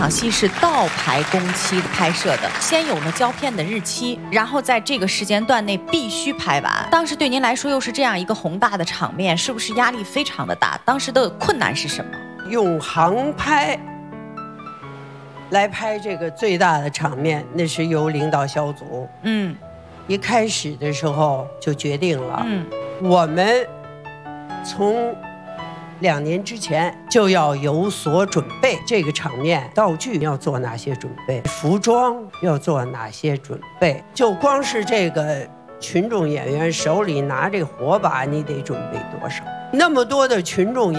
场戏是倒排工期拍摄的，先有了胶片的日期，然后在这个时间段内必须拍完。当时对您来说又是这样一个宏大的场面，是不是压力非常的大？当时的困难是什么？ 用航拍来拍这个最大的场面，那是由领导小组，一开始的时候就决定了，我们从2年之前就要有所准备，这个场面道具要做哪些准备，服装要做哪些准备，就光是这个群众演员手里拿这火把，你得准备多少？那么多的群众